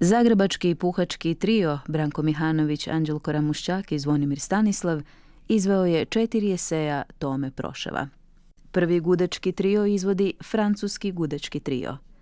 Zagrebački puhački trio Branko Mihanović, Anđelko Ramušćak i Zvonimir Stanislav izveo je 4 eseja Tome Proševa. Prvi gudački trio izvodi francuski gudački trio.